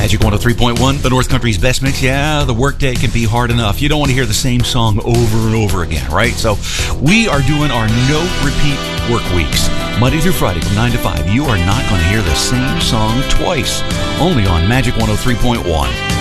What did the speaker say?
Magic 103.1, the North Country's best mix. Yeah, the workday can be hard enough. You don't want to hear the same song over and over again, right? So we are doing our no-repeat work weeks. Monday through Friday from 9 to 5. You are not going to hear the same song twice. Only on Magic 103.1.